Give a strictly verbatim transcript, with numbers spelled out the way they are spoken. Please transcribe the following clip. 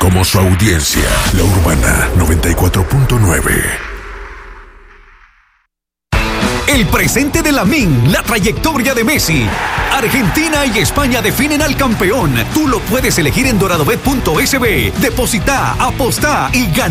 como su audiencia. La Urbana noventa y cuatro punto nueve. El presente de Lamine, la trayectoria de Messi. Argentina y España definen al campeón. Tú lo puedes elegir en doradobet punto es be. Deposita, apostá y gana.